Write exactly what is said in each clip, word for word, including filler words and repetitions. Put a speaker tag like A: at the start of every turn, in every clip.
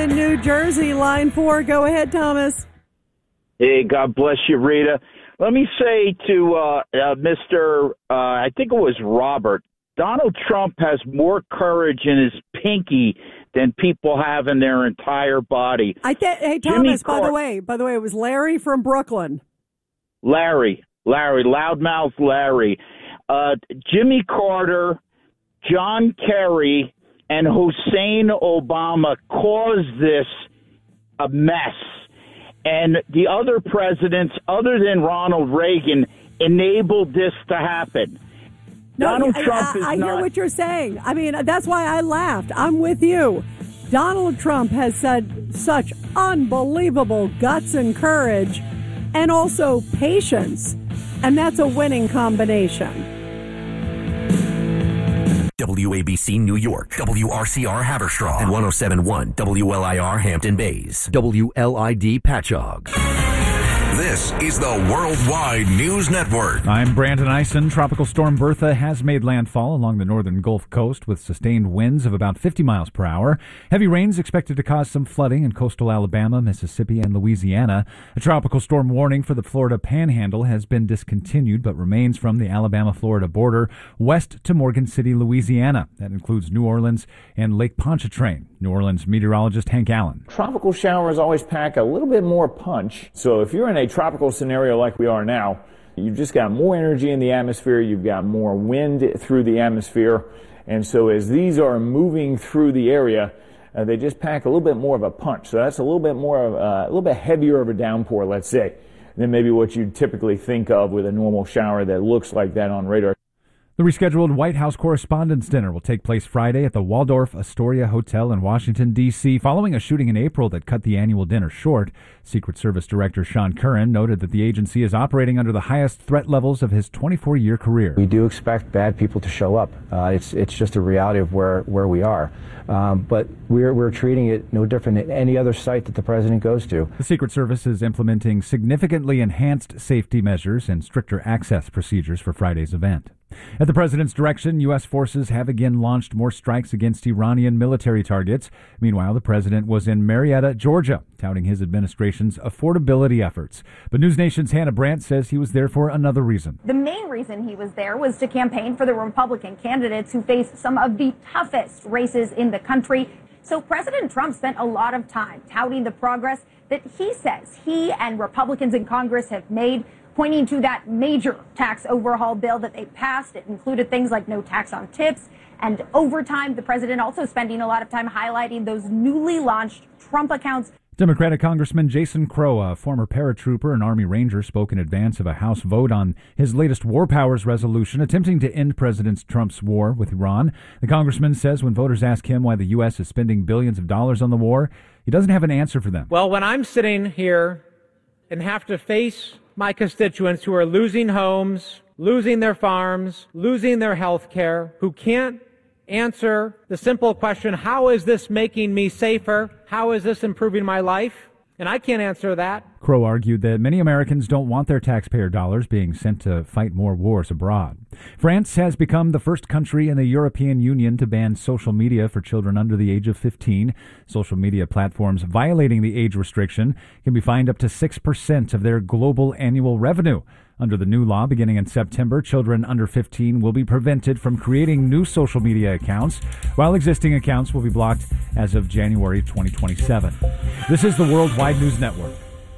A: in New Jersey, line four. Go ahead, Thomas.
B: Hey, God bless you, Rita. Let me say to uh, uh, Mister Uh, I think it was Robert, Donald Trump has more courage in his pinky than people have in their entire body.
A: I th- Hey, Thomas, by the way, by the way, it was Larry from Brooklyn.
B: Larry, Larry, loudmouth Larry. Uh, Jimmy Carter, John Kerry, and Hussein Obama caused this a mess. And the other presidents, other than Ronald Reagan, enabled this to happen.
A: No,
B: Donald
A: I,
B: Trump
A: I,
B: is
A: I
B: not...
A: hear what you're saying. I mean, that's why I laughed. I'm with you. Donald Trump has said such unbelievable guts and courage and also patience. And that's a winning combination.
C: W A B C New York, W R C R Haverstraw, and one oh seven point one W L I R Hampton Bays, W L I D Patchogue.
D: This is the Worldwide News Network.
E: I'm Brandon Eisen. Tropical storm Bertha has made landfall along the northern Gulf Coast with sustained winds of about fifty miles per hour. Heavy rains expected to cause some flooding in coastal Alabama, Mississippi, and Louisiana. A tropical storm warning for the Florida Panhandle has been discontinued but remains from the Alabama-Florida border west to Morgan City, Louisiana. That includes New Orleans and Lake Pontchartrain. New Orleans meteorologist Hank Allen.
F: Tropical showers always pack a little bit more punch. So if you're in a tropical scenario like we are now, you've just got more energy in the atmosphere, you've got more wind through the atmosphere, and so as these are moving through the area, uh, they just pack a little bit more of a punch. So that's a little bit more of uh, a little bit heavier of a downpour, let's say, than maybe what you'd typically think of with a normal shower that looks like that on radar.
E: The rescheduled White House Correspondents' Dinner will take place Friday at the Waldorf Astoria Hotel in Washington, D C, following a shooting in April that cut the annual dinner short. Secret Service Director Sean Curran noted that the agency is operating under the highest threat levels of his twenty-four-year career.
G: We do expect bad people to show up. Uh, it's it's just a reality of where, where we are. Um, but we're, we're treating it no different than any other site that the president goes to.
E: The Secret Service is implementing significantly enhanced safety measures and stricter access procedures for Friday's event. At the president's direction, U S forces have again launched more strikes against Iranian military targets. Meanwhile, the president was in Marietta, Georgia, touting his administration's affordability efforts. But News Nation's Hannah Brandt says he was there for another reason.
H: The main reason he was there was to campaign for the Republican candidates who face some of the toughest races in the country. So President Trump spent a lot of time touting the progress that he says he and Republicans in Congress have made, pointing to that major tax overhaul bill that they passed. It included things like no tax on tips and overtime. The president also spending a lot of time highlighting those newly launched Trump accounts.
E: Democratic Congressman Jason Crow, a former paratrooper and Army Ranger, spoke in advance of a House vote on his latest war powers resolution attempting to end President Trump's war with Iran. The congressman says when voters ask him why the U S is spending billions of dollars on the war, he doesn't have an answer for them.
I: Well, when I'm sitting here and have to face my constituents who are losing homes, losing their farms, losing their health care, who can't answer the simple question, how is this making me safer? How is this improving my life? And I can't answer that.
E: Crow argued that many Americans don't want their taxpayer dollars being sent to fight more wars abroad. France has become the first country in the European Union to ban social media for children under the age of fifteen. Social media platforms violating the age restriction can be fined up to six percent of their global annual revenue. Under the new law, beginning in September, children under fifteen will be prevented from creating new social media accounts, while existing accounts will be blocked as of January twenty twenty-seven. This is the Worldwide News Network.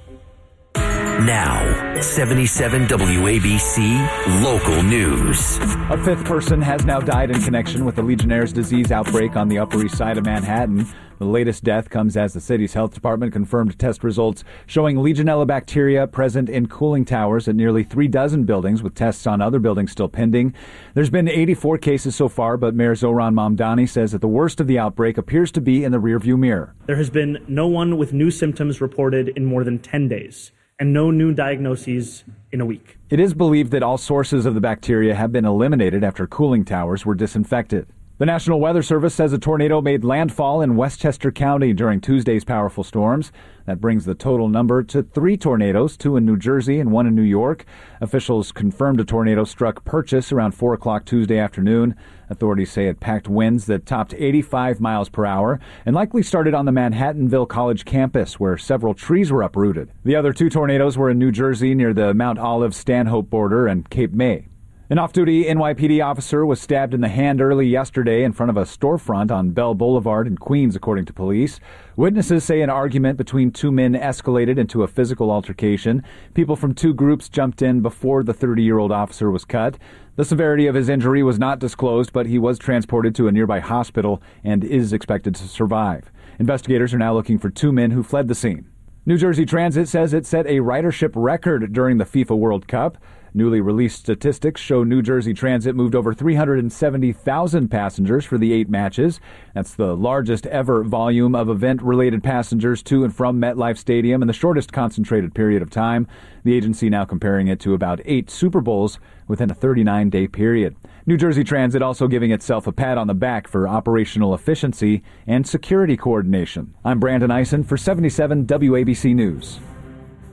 C: Now, seventy-seven W A B C Local News.
E: A fifth person has now died in connection with the Legionnaire's disease outbreak on the Upper East Side of Manhattan. The latest death comes as the city's health department confirmed test results showing Legionella bacteria present in cooling towers at nearly three dozen buildings, with tests on other buildings still pending. There's been eighty-four cases so far, but Mayor Zohran Mamdani says that the worst of the outbreak appears to be in the rearview mirror.
J: There has been no one with new symptoms reported in more than ten days. And no new diagnoses in a week.
E: It is believed that all sources of the bacteria have been eliminated after cooling towers were disinfected. The National Weather Service says a tornado made landfall in Westchester County during Tuesday's powerful storms. That brings the total number to three tornadoes, two in New Jersey and one in New York. Officials confirmed a tornado struck Purchase around four o'clock Tuesday afternoon. Authorities say it packed winds that topped eighty-five miles per hour and likely started on the Manhattanville College campus, where several trees were uprooted. The other two tornadoes were in New Jersey near the Mount Olive-Stanhope border and Cape May. An off-duty N Y P D officer was stabbed in the hand early yesterday in front of a storefront on Bell Boulevard in Queens, according to police. Witnesses say an argument between two men escalated into a physical altercation. People from two groups jumped in before the thirty-year-old officer was cut. The severity of his injury was not disclosed, but he was transported to a nearby hospital and is expected to survive. Investigators are now looking for two men who fled the scene. New Jersey Transit says it set a ridership record during the FIFA World Cup. Newly released statistics show New Jersey Transit moved over three hundred seventy thousand passengers for the eight matches. That's the largest ever volume of event-related passengers to and from MetLife Stadium in the shortest concentrated period of time. The agency now comparing it to about eight Super Bowls within a thirty-nine day period. New Jersey Transit also giving itself a pat on the back for operational efficiency and security coordination. I'm Brandon Eisen for seventy-seven W A B C News.